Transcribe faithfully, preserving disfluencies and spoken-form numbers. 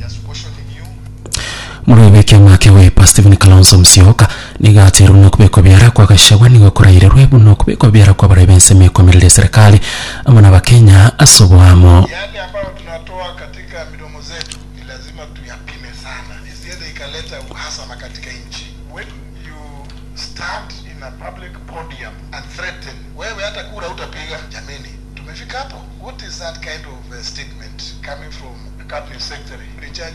just questioning you. Muribe kema kewe pa Stephen Kalonzo Musyoka nigatero no kubeko byara kwa gashagwa nigo kurayire rwebu no kubeko byara kwa barabense mekomerere serikali amana bakenya asobwamo. Yale ambayo tunatoa katika midomo zetu ni lazima tuyapime sana. Isiende ikaleta uhasama katika nchi. When you stand in a public podium and threaten, wewe hata kura utapiga, jameni. Tumefika hapo. What is that kind of uh, statement coming from a cabinet secretary?